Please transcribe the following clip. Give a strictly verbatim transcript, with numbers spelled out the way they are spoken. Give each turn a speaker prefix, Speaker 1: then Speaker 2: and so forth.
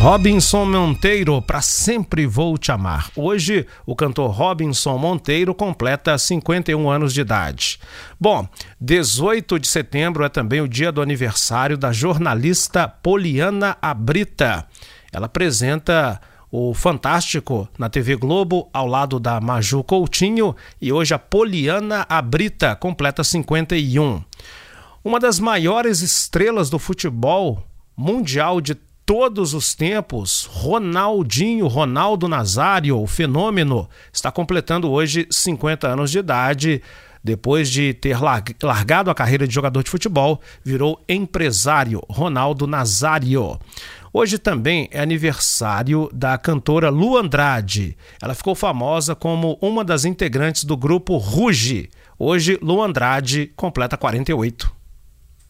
Speaker 1: Robinson Monteiro, Pra Sempre Vou Te Amar. Hoje, o cantor Robinson Monteiro completa cinquenta e um anos de idade. Bom, dezoito de setembro é também o dia do aniversário da jornalista Poliana Abrita. Ela apresenta o Fantástico na T V Globo ao lado da Maju Coutinho e hoje a Poliana Abrita completa cinquenta e um. Uma das maiores estrelas do futebol mundial de todos os tempos, Ronaldinho, Ronaldo Nazário, o fenômeno, está completando hoje cinquenta anos de idade. Depois de ter largado a carreira de jogador de futebol, virou empresário, Ronaldo Nazário. Hoje também é aniversário da cantora Lu Andrade. Ela ficou famosa como uma das integrantes do grupo Ruge. Hoje, Lu Andrade completa quarenta e oito.